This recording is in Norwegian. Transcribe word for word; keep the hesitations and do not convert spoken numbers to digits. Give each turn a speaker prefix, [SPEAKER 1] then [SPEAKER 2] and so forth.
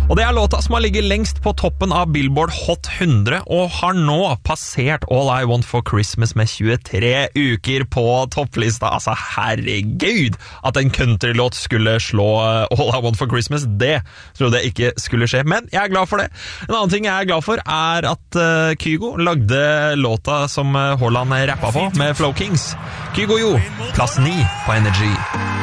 [SPEAKER 1] Og det er låta som har ligget lengst på toppen av Billboard Hot hundre, og har nå passert All I Want For Christmas med tjuetre uker på topplista. Altså, herregud, at en countrylåt skulle slå All I Want For Christmas, det trodde jeg ikke skulle skje, men jeg er glad for det. En annen ting jeg er glad for er at uh, Kygo lagde låta som Haaland rappa på med Flow Kings. Kygo jo, plass ni på Energy.